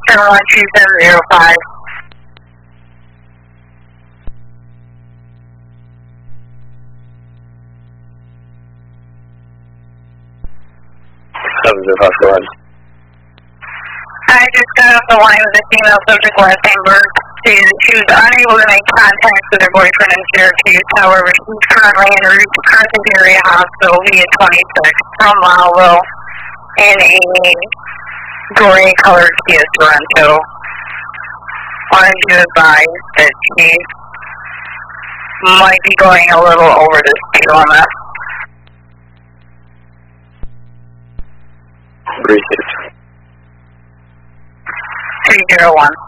712-705. I just got off the line with a female subject last name Burke. She was unable to make contact with her boyfriend in Syracuse. However, she's currently en route to Carthage Area Hospital via 26 from Lowell in a gray-colored Kia Sorento. Wanted to advise that she might be going a little over the speed limit. 36. 301.